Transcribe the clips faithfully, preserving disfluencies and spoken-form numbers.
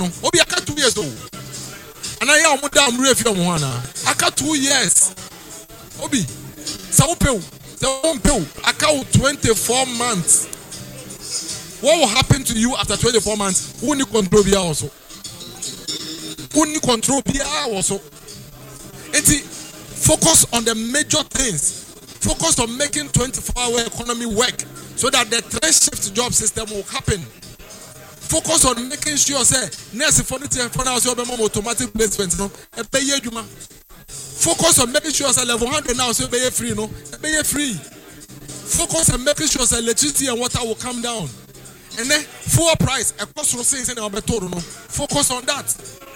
Obi aka two years old. And I am down refi mo ana. Aka two years. Obi. Some people, some people aka twenty-four months. What will happen to you after twenty-four months? Who need control be also? Who need control be also? And focus on the major things. Focus on making twenty-four hour economy work so that the three shift job system will happen. Focus on making sure say nurse for the for now so be automatic placement no e pay adwuma. Focus on making sure say level one hundred now so be free no e pay free. Focus on making sure say electricity and water will come down. And then full price a cost of things in our method no. Focus on that.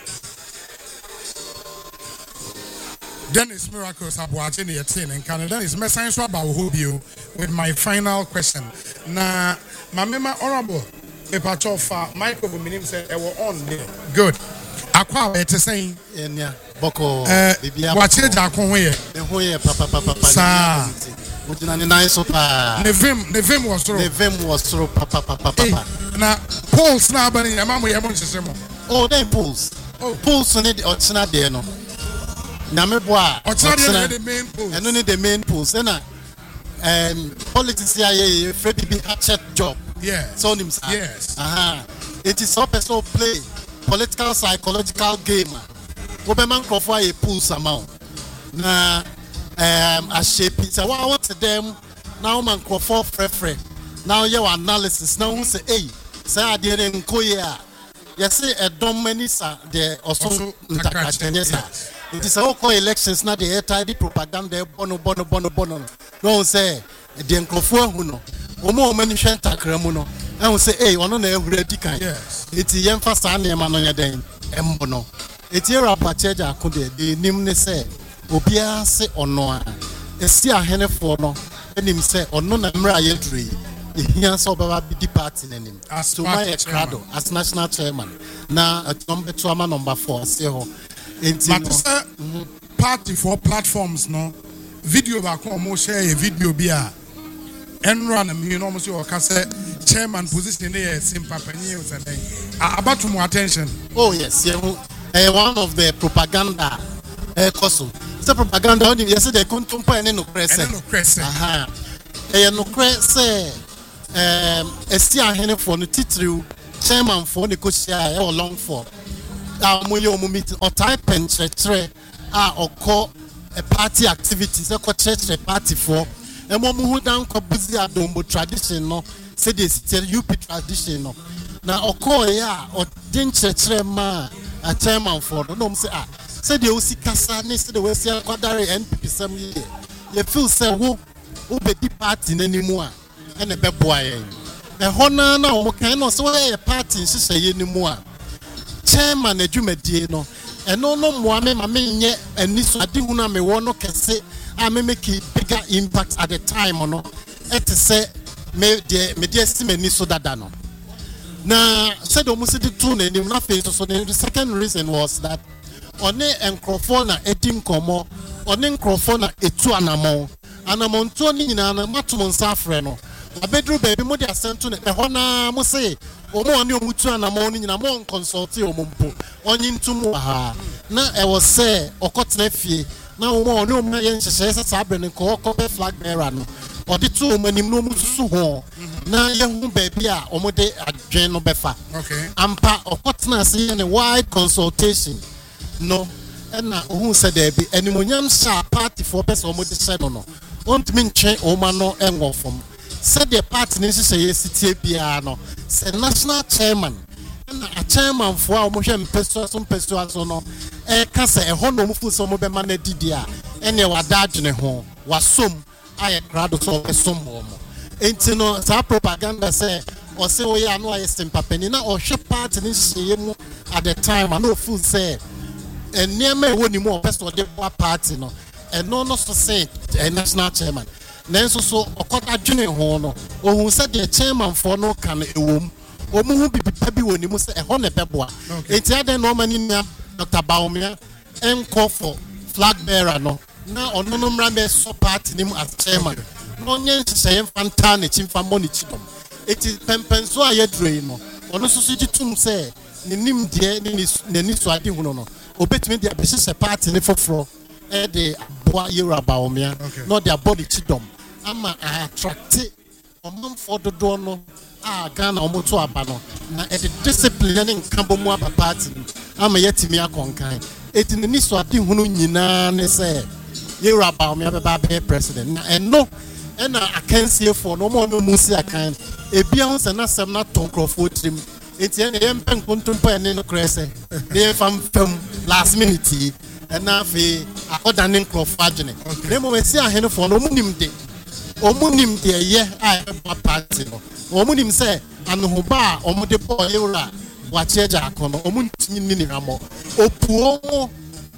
Dennis Miracles Abuache near ten in Canada is message about you with my final question. Na my mema honorable Epachofa Michael Minim said I were on there. Good. Aqua it is saying in ya Boko watch it Akonwe. Papa Papa Sa nice Nevim Nevim was through Nevim was through Papa Papa na Paul's now but in Mamu Yamon. Oh they pools. Oh pools on it or it's not there no. Nameboa the main post and only the main post and um politics here Freddie be hatchet job. Yeah. So him yes. Uh-huh. It is up so play political psychological game. Oberman Crawford a pulse amount. Na um a shape it. So what to them now man Crawford frefre. Now your analysis now who say hey say I didn't go here. You say a dominisa there also yes. It is all called elections now the tidy propaganda bono bono bono bono. No say the Crawford who no. Omo many shenta kremuno. I will say, hey, one on the ready kind. Yes. It's a young fast and a man on your day. Embono. It's here a pachaja could the nimne say, Obia say or no. A sea henne for no. And him say, or no, Namra Yeltree. He answered about the party in him. As to my crado, as national chairman. Now, at number two, number four. So, it's party for platforms, no video back home, share a video beer. And run a million almost your cassette chairman position there, simple news and about more attention. Oh, yes, yeah, uh, one of the propaganda uh, costume. The propaganda only yesterday couldn't compare no crescent. No crescent. Aha. A no crescent. Um, a steer henny for the titru chairman for the coach or long for. Our Muyo meet or type and tre ah or call a party activities, a church a party for. And one who down busy at Dombo tradition, no, say this, tell U P tradition, no. Now, or call ya, or didn't church ma a chairman for no say, ah, say the O C Casa, next to the West Quadari N P P some year. You feel say, who, who be the party anymore, and a bad boy. The honor now, can also wear a party, she say anymore. Chairman, a Jumedino, and no, no more, I mean, yet, and this I didn't know me one can say. I may make a bigger impact at the time or no. Et say me de me de estimate ni so dada no. Na said almost the two name nothing so the second reason was that on a encrophone na etim komo on encrophone na etu anamo anamo to ni na na matumon safre no. Abedru baby mo de asento ne ho na mo say omo oni omutu anamo ni na mo consult omo mpo onyi ntumu ha na e was say okotena fie. Now, more no man says Sabin and call flag bearer. Or the two men in no musu. Now, young baby, or more day at General Beffa. Okay. Ampa or what's in a wide consultation. No, and now who said there be any young sharp party for best or more said or no. Won't mean chain or mano and war from. Said the party necessary city piano. Said national chairman. A chairman for our motion pesos some pesos or no. Eh, can say a honor for some of the man at Didia, and you are dodging a home, was some I crowd of some more. Ain't you know, some propaganda say, or say, we are no estimate penina or ship part in this at the time. I know food say, and near me wouldn't more best or the party, no, and no, not to say a national chairman. Then so, so, or caught a junior honor, or who said the chairman for no can a womb, or who be baby when you must a honor pebble. It's other no man in Doctor Baumia and call for flag bearer no. Now on no number so party him as chairman. No yen say fantane chimfa money chidom. It is pempenso aye drain no. Ono society tum say ne nim de ne n'ani so ade hunu no obetumi de abehye party ne foforo e de aboa yewura baomia no de abodi chidom ama attract omamfo dodo no a Ghana omoto aba no na e de discipline ne nkambo mu aba party ama yetimi akonkan eti ne ni so ade hunu nyina ne se yewura baomia beba be president na eno e na akansie for no mo no musi akan ebia ho se na sem na tonkrofo trim eti ene yem pen kontompo ene no krese de fam fam last minute na fe akoda ne nkrofo agene ne mo mesi ahene for no munim de omunim de ye a ba party no omunim se anohoba omude boy yewura wacheja akono omuntini ni ramo opuo mo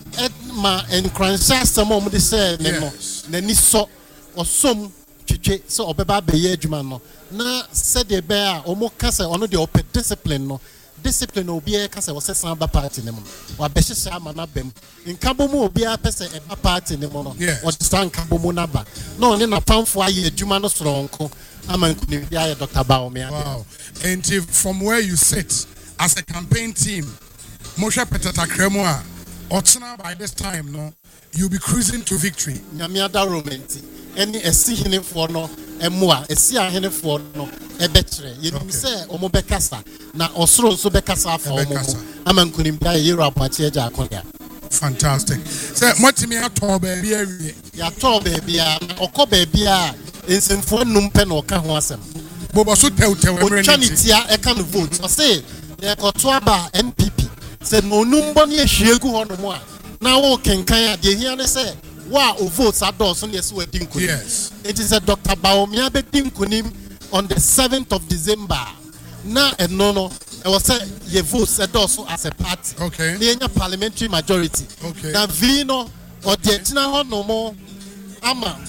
ma enkransa sam omude se ne no na ni so osom twetwe so obeba be ye adwuma no na said the bear omo kasa ono de open discipline no discipline obi e kasa wo sesan ba party ne mo wa be hye ama na bem nkabo mu obi a pese e ba party ne mo no wo stand nkabo mu na ba no ne na pamfo aye adwuma no soronko ama nkuni bia ye Doctor Baomia. Wow. And if from where you sit as a campaign team Moshe Petata Kremo a otsena by this time no you'll be cruising to victory. Nyamia da romanti any esi hene for no emua esi ahene for no ebetre yenim se omo bekasa na osoro nso bekasa afa omo ama nkunim bia ye rapati eja akonya. Fantastic. Say motimi ato ba bia wie ya to ba bia okoba bia ensemfo num pe na oka ho asem bobo so tewtew emrenity ya e kan vote o say e koto aba N P P se no numbo na ehwiegu ho no mo a na wo kenkan a de hia ne say wa o votes ados on yes we dinkunim. Yes, it is a Doctor Baomia be dinkunim on the seventh of December na eno no e was say ye votes ados as a party. Okay, the enya parliamentary majority. Okay, na vi no o de tina ho no mo ama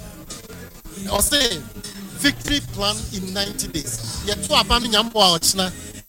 o say victory plan in ninety days ye to aba no nyambo a o china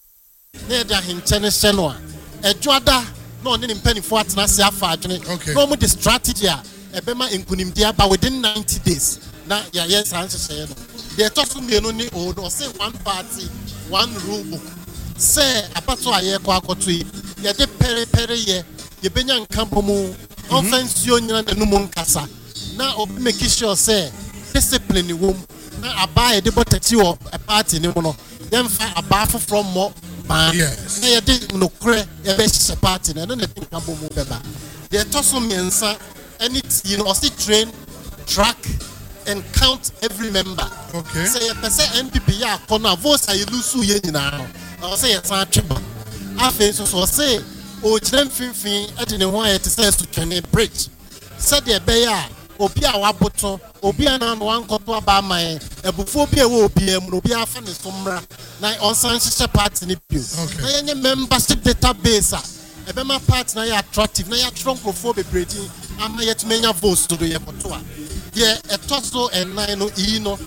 na da hinchene cheno a edwada no ne mpanifo atena se afa adwene no mo the strategy a ebema nkunimdia ba within ninety days na ya yes answer say no the tosu mienu ni o do say one party one rule book say apato aye kwa akoto yi ye de pere pere ye ye benya nkampo mu offense yo nyina nanu mu nkasa na obi make sure say discipline wom na aba ye de botati o party ni mu no dem fa aba from mo yes, na ye de no kre ye be se party na no na nkampo mu beba the tosu miensa and it's, you know, also train, track, and count every member. Okay. Say a percent N P P ya kona votes are you lose you now. I'll say it's not chamber. I think so say, oh, Jem Finfin, I didn't want it to say to train a bridge. Said the bear, Obia Waboto, Obia and one copper by my a buphobia will be a Mubia fan is Sombra, nine on Sansa party in the okay. Membership database. Ebema part na ya attractive na ya tronkofo bebredi ama yet menya votes to do ye potoa ye etoso and nine no e no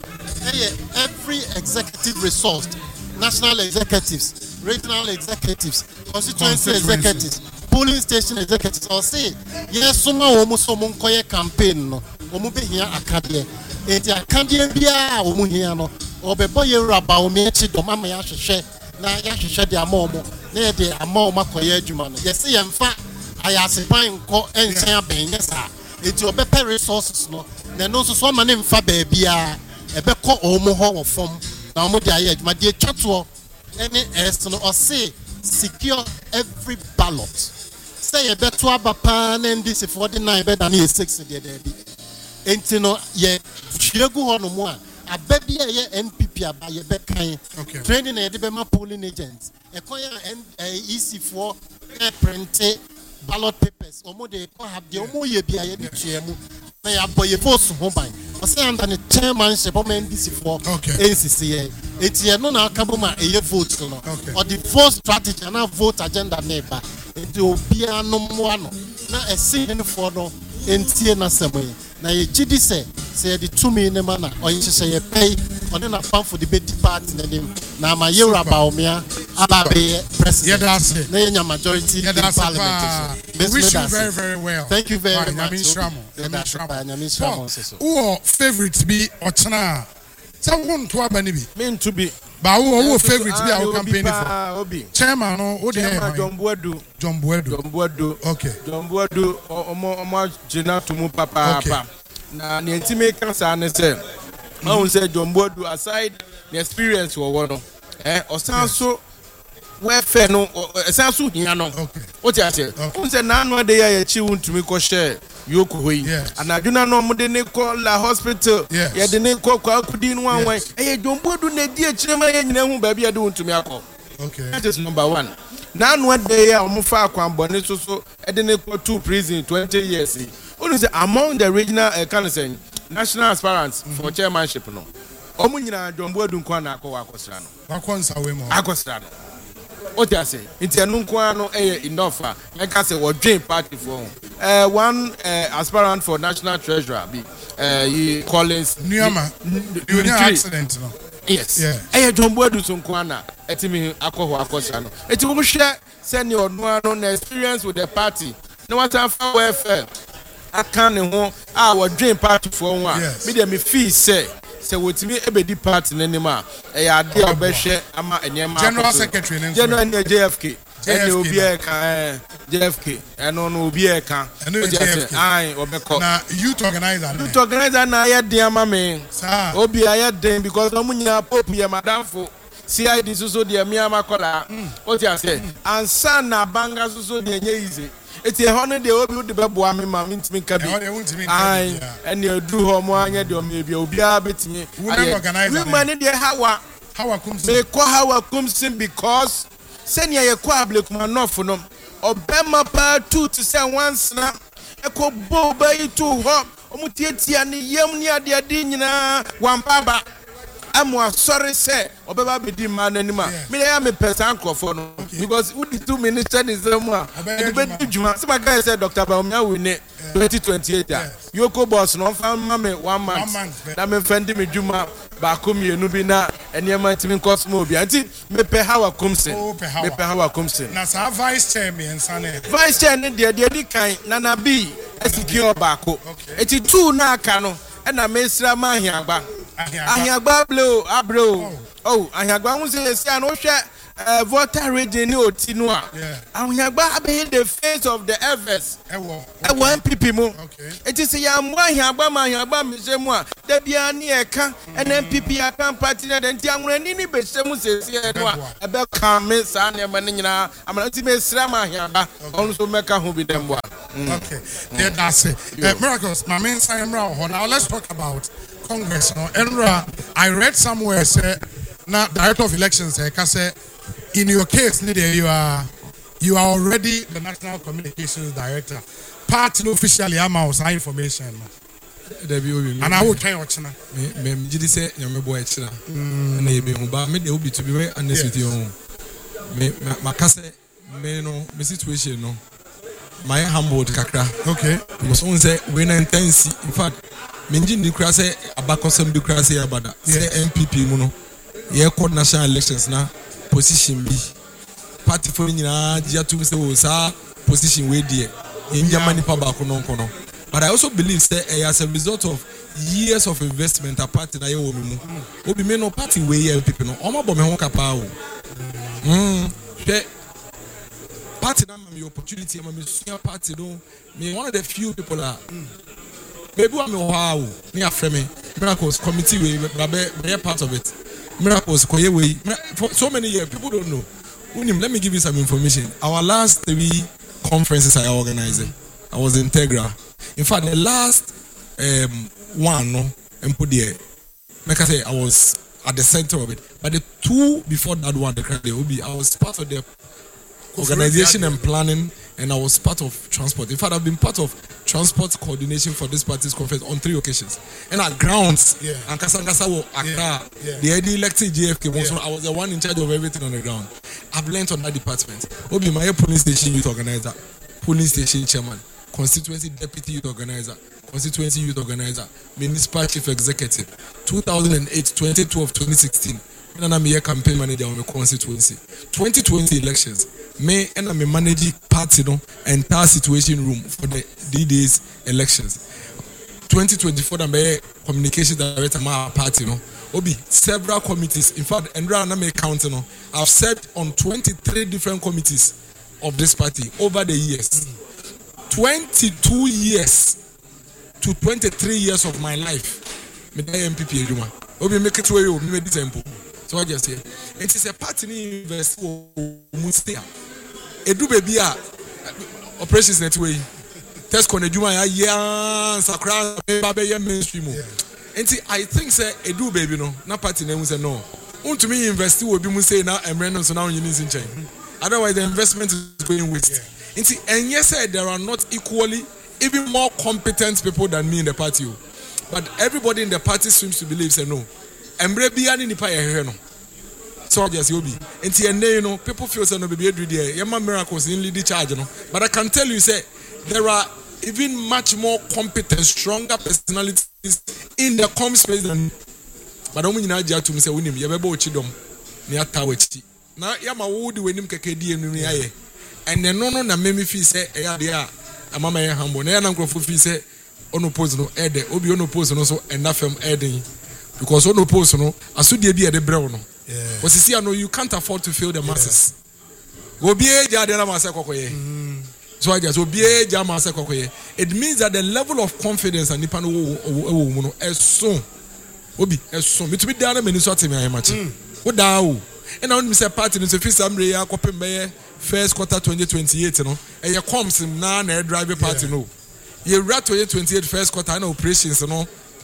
every executive resource national executives regional executives constituency executives polling station executives or say yes suma wo mo so mo nkoye campaign no wo mo behia akade enti akade bia wo mo hia no obebo ye raba wo me chi do mama ya hwehwe na ya hwehwe de amomo na de ama makoye adwuma no yesi yemfa ayasepan nko enchen aben yesa enti obepe resources no na no so so ma ne mfa ba bia ebekọ omo ho wo fom na omo de aye adwuma de twato any est no o say secure every ballot say ebeto abapa na ndisi forty-nine be da na six de de bi enti no ye hwegu ho no mo a ababi ye N P P aba ye be kan training na ye de be ma polling agents ekoya E C for print ballot papers omo de ko have de omo ye bia ye de tuemu na ya boye votes ho ban o say under the chairmanship of N D C for N C C A eti no na aka ma eye vote no or the vote strategy na vote agenda neighbor eti obia no mo ano na esi hen for no entie na semwe na ye gidi se se the two me ne mana o yin se ye pay on na fan for the bed party na dem na ma ye Baomia aba be president yeah that's it na ye majority yeah, in parliament we wish you very very well. Thank you very right, much Yamin Shramo who favorite be ochana so won to aba ni bi me to be But who who favorite be our campaign for? Obi. Chairman no, who the Chairman John Boadu. John Boadu. John Boadu. Okay. John Boadu omo omo jina tumu papa papa. Na ni ntime kansa ne say. I will say John Boadu aside the experience we want. Eh, osan so we fair no osan so hia no. Okay. What you say? We say na no dey ya chi wuntumi ko share yoku hoyi. And aduna no mo dey ne call la hospital. Ya dey ne call kwa kudi no wan wan. Eh John Boadu na di akire ma ya nyina hu ba bia dey wuntumi akọ. Okay. That is number one. Now one day ya omo fa akwambone so so e dey ne call two prison twenty years. Only say among the regional uh, kind of saying national aspirants mm-hmm. for chairmanship no. Omo nyina John Boadu nkwa na akọ akosra no. Akonsa we mo. Akosra no. What you say? Nti enu nkwa no eh enough. Like I say we dream party for. Uh one uh, aspirant for national treasurer be uh he Collins Niama. You need accident no. Yes. Yeah. Eh John Boadu so nkwa na etimi akọ akosra no. Eti wo hwe send your no no experience with the party. No what am for welfare. I can't know how our dream party for one. Me dem me feel say say wotimi ebedi party n'anima e ya de obehwe ama enyema General Secretary General J F K ene obi e ka J F K eno no obi e ka ai obeko na youth organizer youth organizer na ya de ama me obi ya de because no munya pope ya madamfo C I D so so de me amakola what you say ansa na banga so so de nye easy it's a hundred de obi de beboa me ma ntimi ka bi ai ene edu ho mo anya de o me bi obi a betimi we man de hawa hawa kumsin me ko hawa kumsin because senior ye ko ablekuma nof no obema pa two to say once na e ko bo ba yi to ho omutietia ne yam ni ade ade nyina wampaba amwa sorry say obeba be di man anima me ya me person crofo no because we the two ministers is them e be di juma say my guy say Doctor Bawumia win twenty twenty-eight yoko boss no fan me one month na me fendi me juma ba ko mienu bi na enema timi cosmo bi anti me pe hawa kumsen me pe hawa kumsen na sa vice chair me nsane vice chair ne de de di kan na na bi secure ba ko eti two na aka no e na me sra ma hiagba Ahiagba blow abro oh ahiagba hu say say no hwe voter region ni otinu a ahiagba be the face of the efforts ewo ewo M P P mo it is ya mo ahiagba ma ahiagba mi se mu a da bia ni e ka N M P P aka party na de nti anwura ni ni be se mu se se e no a e be kan me sa na ma ni nyina amana ti me sra ma ahiagba on so meka hu bi dem boa okay there that's it miracles my main sign now let's talk about Congress no Enra I read somewhere say now director of elections say say in your case you are you are already the national communications director part no officially am out information and I will try watch na me me did say you me boy chira na e be hu ba me dey obi to be very honest with you me makase me no me situation no my humble kakra okay because one say we na intense in fact Minji ni kura say abakosem di kura say abada say M P P mu no ye call national elections na position bi party for nyina dia to say o sa position we there in Germany pa ba ko no kono but I also believe say as a result of years of investment a party na ye wo mu obi me no party we M P P no o ma bo me ho kapa o mm she party na me opportunity ma me senior party no me one of the few people are maybe I'm wow near frame miracles committee we be part of it miracles koye we for so many years people don't know Unim, let me give you some information. Our last three conferences I organized I was integral. In fact the last um, one no and put there like I say I was at the center of it but the two before that one the credit will be I was part of the organization and planning and I was part of transport. In fact, I've been part of transport coordination for this party's conference on three occasions. And at grounds, yeah. and Kasangasa, Accra, yeah. yeah. the I D elected J F K, yeah. I was the one in charge of everything on the ground. I've learned on that department. Obi, my police station youth organizer, police station chairman, constituency deputy youth organizer, constituency youth organizer, municipal chief executive, two thousand eight, twenty twelve, twenty sixteen. And I'm a campaign manager on the constituency. twenty twenty elections. Me and I'm a managing party no entire situation room for the D D's elections. twenty twenty-four I'm a communication director my party no. Obi, several committees. In fact, Andrea and I counting on. I've served on twenty-three different committees of this party over the years. twenty-two years to twenty-three years of my life. Me M P P Ejuma. Obi make it way you me this tempo. So I just say it is a party invest Mustia. Edu baby a operations netway. Test kon Ejuma ya ya sakra babe ya mainstream. Enti I think say Edu baby no na party name say no. Untumi invest will be mu say na emre no so now you need in change. Otherwise the investment is going waste. Yeah. Enti and yes said there are not equally even more competent people than me in the party. But everybody in the party seems to believe say no. Emre bia ni nipa ye no. So just you be. Enti and you know people feel say no be do there. Yema miracles in lead charge no. But I can tell you say there are even much more competent, stronger personalities in the com space than. But don't mean I just to say winim. You be bo chidom. Ni atawechi. Na yama wudi wenim keke di enu ni aye. And then no no na me me feel say eya dia amama ye hambo. Na ya na nkrofo feel say ono pose no ede. Obi ono pose no so enafem eden. Because ono pose no asudie bi e de brew no. Yeah. Because you see I know you can't afford to fail the masses. Go be e ja de na mase kokoye. So I just so be e ja mase kokoye. It means that the level of confidence and nipa no wo mu no eso. Obi eso. Me to be down me ni so atemi ahemachi. Wo da o. And now, Mister Party, Mister Fisam, ya copy me first quarter twenty twenty-eight, no, and you comes in now and drive party, no. You rat twenty twenty-eight first quarter and operations, no,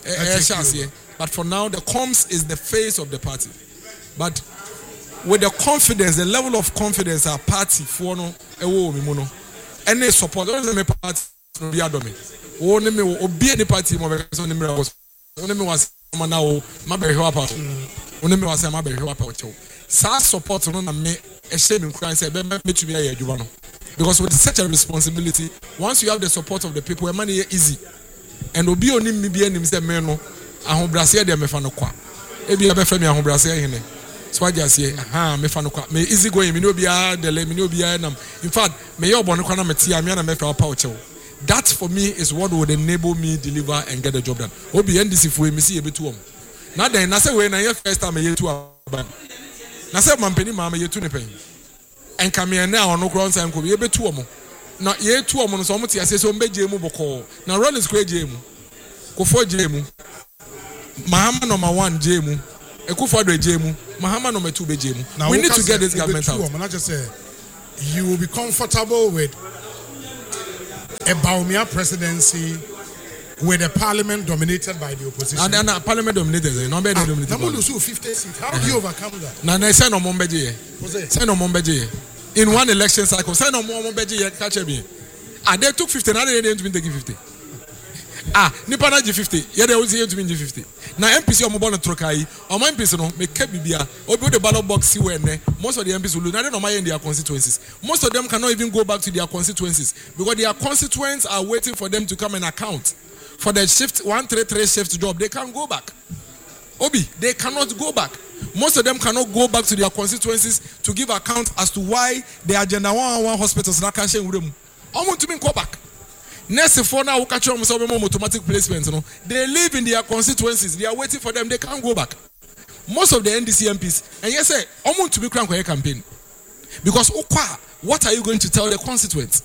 but for now, the comms is the face of the party. But with the confidence, the level of confidence our party for no, a wo no, any support, don't me party no be adome. Oh, me obi the party mo be so me was. Only me was now, my be help out. Only me was my be help out. Sa support no na me e share me kran say be me to be a adwuma no, because with such a responsibility, once you have the support of the people, e man e easy. And obi onim mi bi anim say me no ahobrase de me fa no kwa e bi e be fa me ahobrase hene so aja say aha me fa no kwa me easy going me no bi a dele me no bi a nam. In fact me ye obo no kwa na me tia me na me fa pa o chew. That for me is what would enable me deliver and get the job done. Obi N D C for me see e betu am na den na say we na ye first time ye tu aban na say mampeni mama ye tu ne pen enka me na ono kro nsam ko ye betu am na ye tu am no so mo tia say so mbeje mu boko na Rollins kro je mu ko fo je mu Mahama number one je mu Ekufu Addo je mu Mahama number two be je mu. We need to get this government out. I just say you will be comfortable with a Bawumia presidency with a parliament dominated by the opposition. And then parliament dominated, no be dominated. Now we lose fifty seats. How do you overcome that? Na na say no mo mbeje. Say no mo mbeje. In one election cycle, say no mo mbeje catch me. Ah, they took fifty, now they didn't even take fifty. Ah, nipa na G fifty. Yeah, they also to G fifty. Now M P C omo born trokai. Omo M P C no make bibia. Obi the ballot box see where most of the M Ps will lose. Now they no in their constituencies. Most of them cannot even go back to their constituencies because their constituents are waiting for them to come and account for the shift one three three shift job. They can't go back. Obi, they cannot go back. Most of them cannot go back to their constituencies to give account as to why the agenda one on one hospitals na can share with them. I want to be go back. Next for now, catch them some automatic placements. No, they live in their constituencies. They are waiting for them. They can't go back. Most of the N D C M Ps, and yes, say, I want to be crank for your campaign because what are you going to tell the constituents?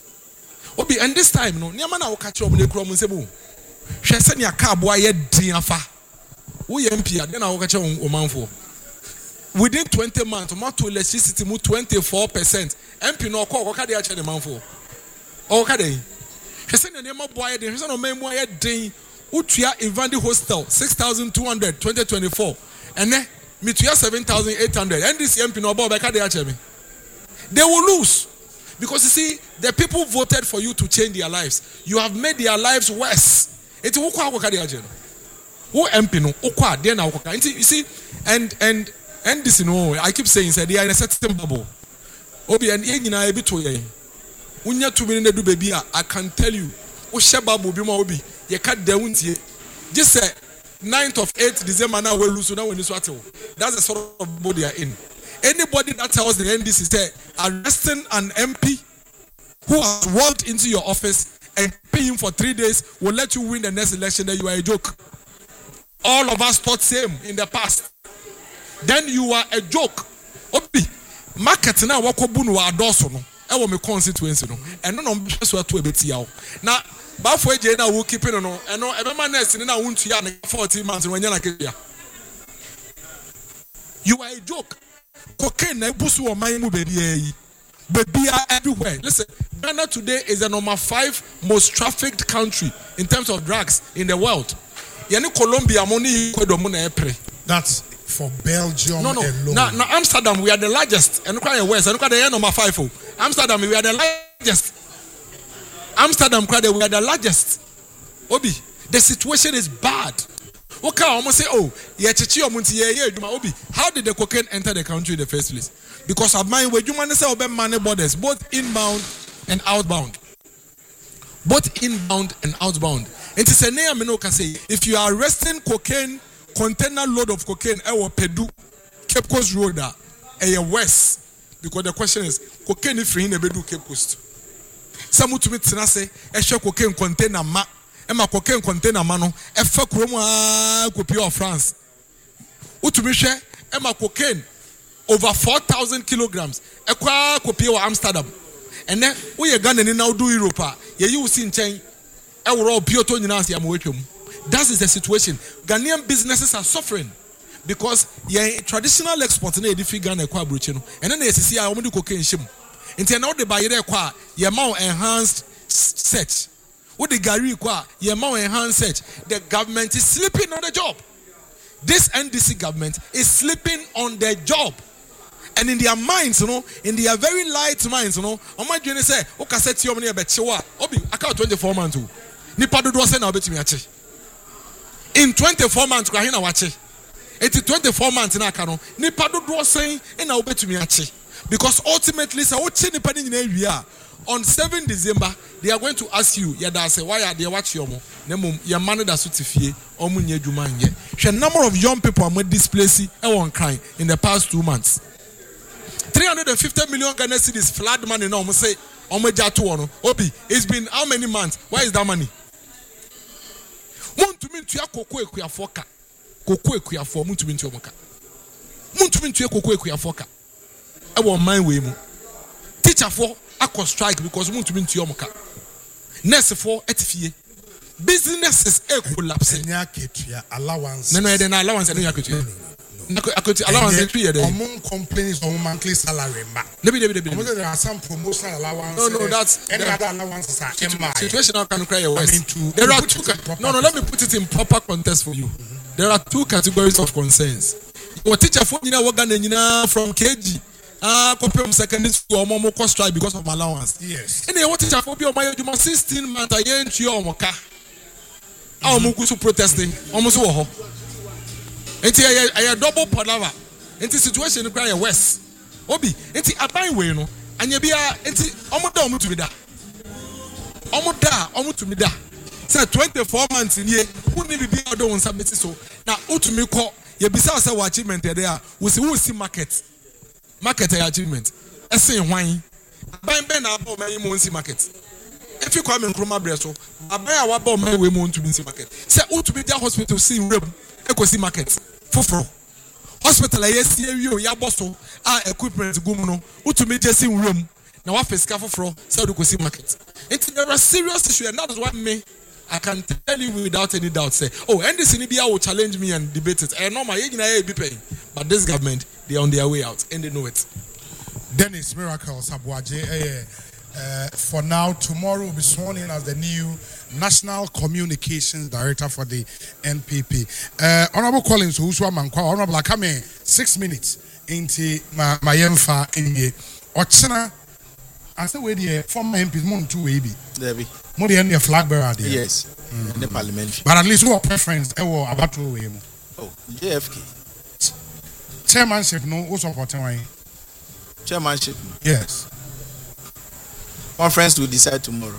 Obi, and this time, no, Niamana will catch up with the Chrome and say, "Boom, she send your car boy yet diafa." We M P, then I will catch up on man for. Within twenty months, to electricity move twenty-four percent. M P no call, what can they actually man for? Oh, can they? She said the name of boy, she said no man boy day. Utia Evandi Hostel six thousand two hundred twenty twenty-four, and then Mituya seven thousand eight hundred. And this M P no boy, can they actually? They will lose because you see the people voted for you to change their lives. You have made their lives worse. It's who can they actually? Who M P no? Ukwa then now you see, and and and this no, I keep saying say they are in a certain bubble. Obi and Yena a bit to ye. Unya two minutes do baby. I can tell you. Ushababu bima obi. Ye cut the wintie. Just say ninth of eighth December now we lose now when you swat. That's the sort of body they are in. Anybody that tells the N D C say arresting an M P who has walked into your office and pay him for three days will let you win the next election, then you are a joke. All of us thought same in the past. Then you are a joke. Obi, market na wakobu no adoso no. E wo me constituency no. Eno no mbe so ato ebeti yawo. Na ba fo eje na wo keep no no. Eno ebe ma nurse ni na wuntu ya na fourteen months no nya na kebia. You are a joke. Cocaine na busu o man mu bebi yi. Baby are everywhere. Listen, Ghana today is the number five most trafficked country in terms of drugs in the world. Yani Colombia money That's for Belgium no, no. alone. Now, now Amsterdam, we are the largest. And look at the West. And look at the number five. Amsterdam, we are the largest. Amsterdam, we are the largest. Obi, the situation is bad. Okay, I almost say, oh, yeah, Obi, how did the cocaine enter the country in the first place? Because of mine, where you want to say about money borders, both inbound and outbound. Both inbound and outbound. And it's a name I can say, if you are arresting cocaine, container load of cocaine, I Pedu, Cape Coast Road, a west. Because the question is, cocaine is free in the Bedu Cape Coast. Some to me say, a share cocaine container ma, and my cocaine container mano, a fuck room, copy of France. Utu share, and my cocaine. Over four thousand kilograms. Ekwa kopie wa Amsterdam. And then we are Ghana ni now do Europa. Ye you see in chain. E wo pioto nyina ase amwetwam. That is the situation. Ghanaian businesses are suffering because ye traditional export na edifi Ghana ekwa abroche no. And then esisi a omo di cocaine shim. Nti na wo de ba yere ekwa ye ma enhanced search. Wo de gari ekwa ye ma enhanced search. The government is sleeping on the job. This N D C government is sleeping on the job. And in their minds, you know, in their very light minds, you know, on my journey say, "O cassette you money bechewa." Obi, I count twenty-four months too. Nipa do do say na obetimi ache. In twenty-four months, kwa hina wache. Eti twenty-four months na aka no. Nipa do do say na obetimi ache. Because ultimately, say oche nipa ni nyina wi on seventh December, they are going to ask you, yeah, that's why are they watch your mo? Nemo, your money that's sutifie, omu nye juma nye. The number of young people are displaced, everyone crying in the past two months. three hundred fifty million Ghana cedis flood money now. I'm say, Obi, it's been how many months? Where is that money? Mun to mean to ya koko ekuya foka. Koko ekuya for mun to mean to yomoka. Mun to mean to ya koko ekuya foka. I want my way mu. Teacher for a strike because mun to mean to yomoka. Nurse for etifie. Businesses e collapse. Enya ketua allowance. No no, then allowance enya ketua. Allowance entry there. Among complaints on monthly salary. Maybe, maybe, maybe. There are some promotional allowances. No, no, that's any other allowances are M I. Situation now can cry a worse. I mean, to, there to are two. Ca- no, no. Let me put it in proper context for you. Mm-hmm. There are two categories of concerns. Your teacher for you know from K G. Ah, copy of secondary school or more cost strike because of allowance. Yes. And what teacher for you? My you sixteen months I ain't you or moka. Ah, mukusu protesting. Almost wo. Enti I double palava. Enti situation no cry west. Obi, enti aban we no. Anya bia enti omo da omo tumi da. Omo da, omo tumi da. Say twenty-four months in here, who need be odo won submit so. Na utumi ko, ye bisa say what achievement there. We see who see market. Market achievement. Ese hwan. Aban ben na abo man mo see market. If you come in Kroma Breso, aban a wabo man we mo ntumi see market. Say utumi dia hospital see rem. Ekosi market foforo hospital aye si awie o ya boso a equipment gum no utumi jesi nwram na wa fisika foforo say do kosi market. There are serious issues and that is why me I can tell you without any doubt say oh N D C ni bia will challenge me and debate it. I know my age na e be paying but this government they are on their way out and they know it. Dennis Miracle Sabuaje eh Uh, for now, tomorrow will be sworn in as the new National Communications Director for the N P P. Uh, Honorable Collins, Uswa Mankwa, Honorable Akame, six minutes into my my Yemfa in here. Ochena, I said, where the former M Ps, more two baby. There be. More than the flag bearer there. Yes. Mm. The parliamentary. But at least who are preference, I will about to way. Oh, J F K. Chairmanship, no, who support him? Chairmanship. Yes. Conference will decide tomorrow.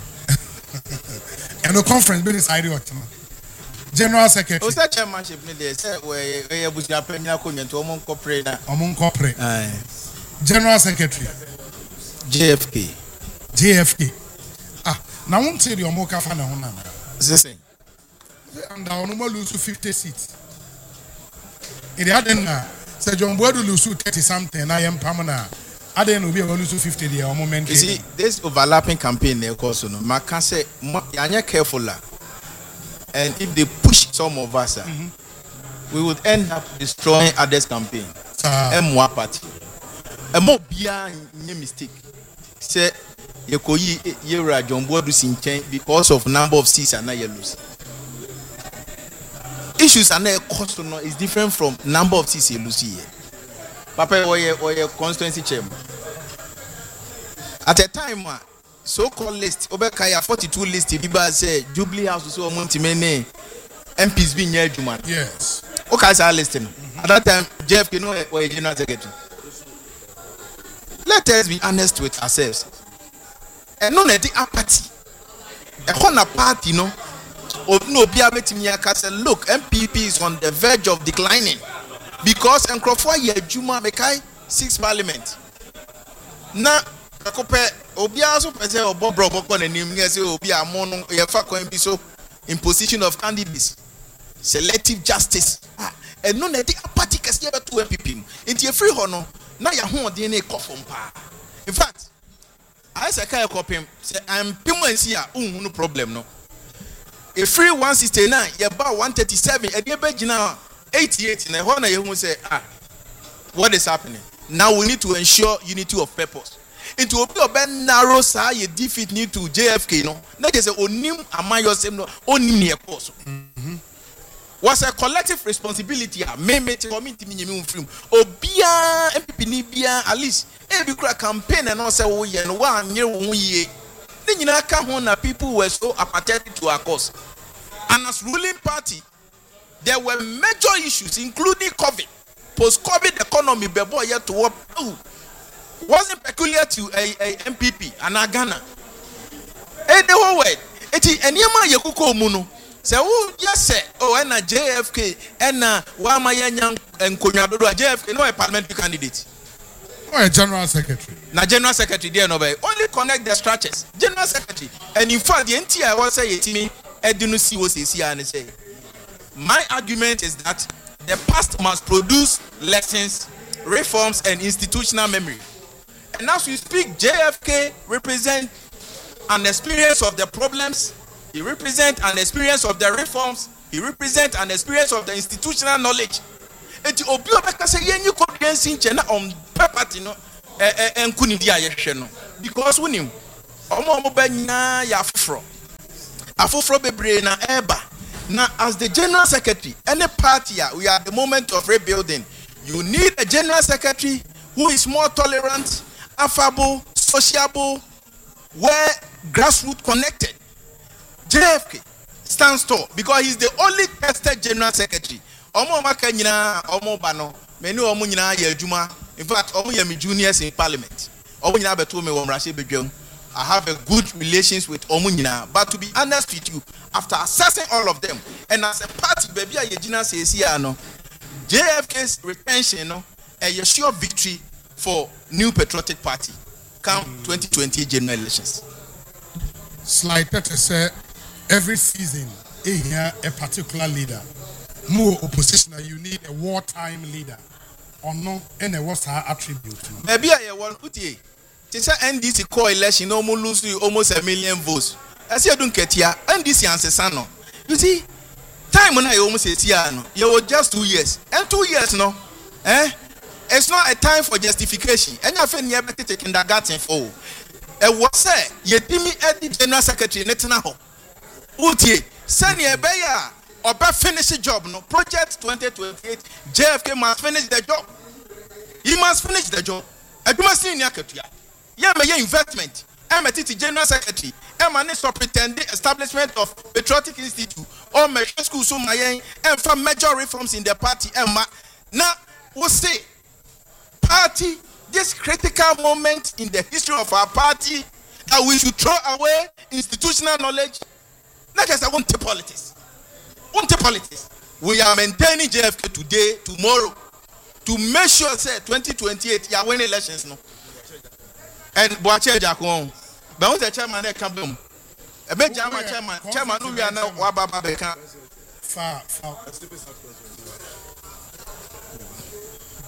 And the conference will decide what tomorrow. General Secretary. What's that chairmanship? They say where where was your premier coming to among corporate? Among corporate. General Secretary. J F K. J F K. Ah, now won't say the Omoka fan on. Listen. And I will lose fifty seats. It hadn't said John Boadu lose thirty something. I am Pamana. I didn't be able to lose fifty the moment. You see, this overlapping campaign, they also know. I can say, you're careful. And if they push some of us, mm-hmm. we would end up destroying others' campaign. M one party. A more beyond mistake. Say, you could hear John Boadu change because of number of seats and now you lose. Issues and their cost is different from number of seats you lose here. Papa or your constituency chairman. At a time, so-called list, Obekaya forty-two list, people say Jubilee House so monty many M Ps being near Juman. Yes. Okay, so I listening. At that time, Jeff, you know, or general secretary. Let us be honest with ourselves. And none of the apathy. A corner party, you know. No, look, M P P is on the verge of declining because Nkrofo ye Juma mekai six parliament. Na akope obi aso pese obobro boko na nim ye se obi amono ye fa ko mbi so imposition of candidates, selective justice. Ah, and no na the apathy kese be to M P P. Nti e free ho no na ya ho de na ekofom pa. In fact, I say kai kopem say am pimansi a unhu problem no. A free one sixty-nine, you about one thirty-seven, and you bet now eighty-eight. And I you say, ah, what is happening? Now we need to ensure unity of purpose. Into a bit narrow side, you defeat need to J F K, no? That is a onim amayo same no onim near course. Was a collective responsibility. Me me to community minimum film. Obia M P P ni bia at least every campaign and also oh yeah no one year one year. Then you know, people were so apathetic to our cause. And as ruling party, there were major issues, including COVID. Post-COVID economy, bebo yet to work. Wasn't peculiar to a, a M P P and a Ghana. Eh, the whole way. Eti enyama yekuko muno. Say, oh yes, sir. Oh, and a J F K and a Wama Yang and Konyadodo J F K, no a parliamentary candidate. Or a general secretary. Now, general secretary, there no way. Only connect the structures. General secretary. And in fact, the N T I was saying to me, I didn't see what they see and say. My argument is that the past must produce lessons, reforms, and institutional memory. And as we speak, J F K represents an experience of the problems. He represents an experience of the reforms. He represents an experience of the institutional knowledge. And to obey say you confidence in China on purpose, you know, and couldn't be a because we knew Omo Benya Yafro. Afufro Bebre na Eba. Now, as the general secretary, any party we are at the moment of rebuilding, you need a general secretary who is more tolerant, affable, sociable, where grassroots connected. J F K stands tall because he's the only tested general secretary. Omo maka nyina omo ba no me ni omo nyina ya adwuma. In fact, omo ya me juniors in parliament. Omo nyina beto me wo mrahye bedwam. I have a good relations with omo nyina, but to be honest with you, after assessing all of them and as a party baby a yegina say here no, J F K's retention no a sure victory for New Patriotic Party come mm. twenty twenty general elections. Slide thirty say every season here a particular leader. More opposition, you need a wartime leader or no, and a what's her attribute. Maybe I want to say, this N D C coalition almost lose almost a million votes. I say I don't get here. N D C answer sano. You see, time when I almost say here no, you were just two years and two years no, eh? It's not a time for justification. And I feel you have to take kindergarten for. And what say? You did me at the general secretary Netanyahu. Uti, send you a bear. Or finish the job, no project twenty twenty-eight. J F K must finish the job. He must finish the job. I do must see in Yakutia. Yeah, my investment. I'm a T General Secretary. I'm an superintendent establishment of Patriotic Institute. Or my school, so my and from major reforms in the party. And now, we'll say, party, this critical moment in the history of our party that we should throw away institutional knowledge, not just I want to politics. Politics. We are maintaining J F K today, tomorrow, to make sure say twenty twenty-eight you are winning elections no. And Boache Jakon, but when the chairman there come boom, a big chairman chairman chairman who we are now Wababa Beka. Far, far.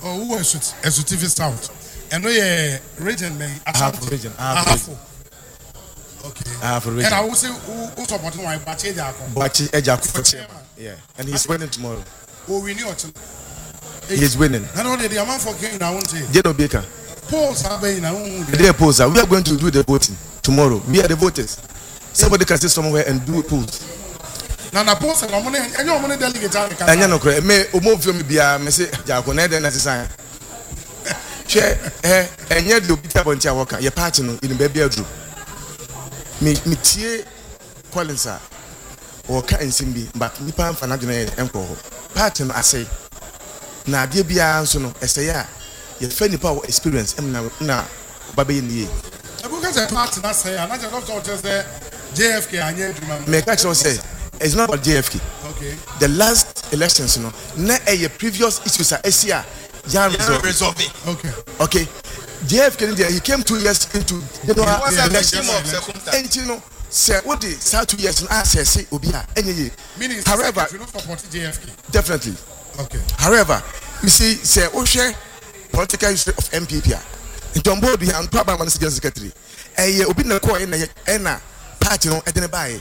Oh, who was it? Executive South. And we are region, man. I have a region. I have a region. Okay. I have a region. And I will say, who support my Bachi Ejako? Bachi Ejako for chairman. Yeah. And he's winning tomorrow. Oh, we knew it. He's winning. I know the amount for King, I won't say. Jeno Baker. Polls are being, I won't. They are polls. We are going to do the voting tomorrow. We are the voters. Somebody can sit somewhere and do polls. Now, the polls are money, and your money delegate. And you know, me, Omo film be a message, Jako, Ned and Assassin. Share, eh, and yet you beat up on Tiawaka, your partner in the baby bedroom. Me, me, Tie Collinsa or Kain Simbi, but Nipan Fanagana and Emperor. Partner, I say. Now, dear Biansono, Essaya, your funny power experience, and now, Baby in the year. I because a partner say, and I just just there, J F K, and yet, make I say, it's not about J F K. Okay. The last elections, you know, not a previous issues are S C R. Jan resolve it. Okay. Okay. J F K, he came two years into the election. And you know, say what they start two years and I say, say, Obia, any meaning, however, you don't support J F K. Definitely. Okay. However, you see, say, oh, share political history of M P P. In Tombo, the young Papa Secretary. And you open the core in a party, no, at the buy.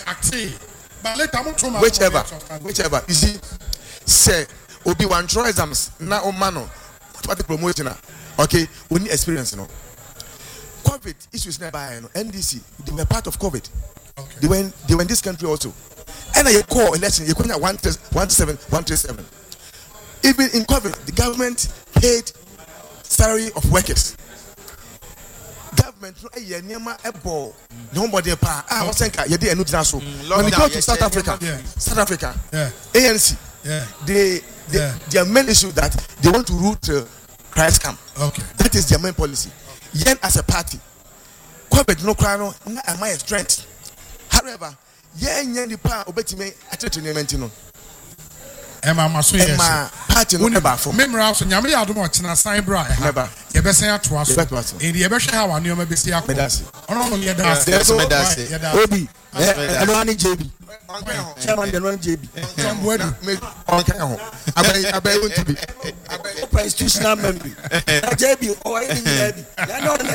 But later, whichever, whichever, you see, say, Obi one try exams, now on mano, what the promotion, okay, we need experience, you know. COVID issues nearby, you know, N D C, they were part of COVID. Okay. They were in, they were in this country also. And I call election, you couldn't have one seven, one three seven. Even in COVID, the government paid salary of workers. Government no a year near a ball. Nobody pa. Ah, what's that? You did a new transfer. When you go to South Africa, yeah. South Africa, yeah. A N C, yeah. they, they yeah. their main issue that they want to root uh, Christ camp. Okay. That is their main policy. Yen as a party, COVID no crown, am I a strength? However, yen yen the pa obeti me atete ne mentino. Emma maso yes. Emma party no eba for. Memra so nyame ya do mo chena san bra ha. Never. Ye be sen ato aso. E ye be hwe ha wa ne o ma be si akọ. Medasi. Ono no ye da. There's medasi. Obi. Eh, no ani J B. Chairman the no J B. Tom Bodu. Me on kan ho. Abai abai want to be. Abai institutional member. J B o ai ni J B. Ya no na.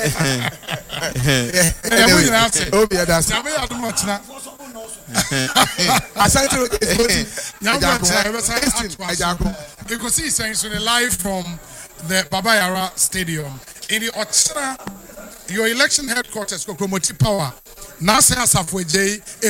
Eh, we na say. Obi adasi. Nyame ya do mo chena. Asante is voting. You can see saying so live from the Baba Yara Stadium in the Ochra, your election headquarters, Kokromoti Power. Nasa Safwe J.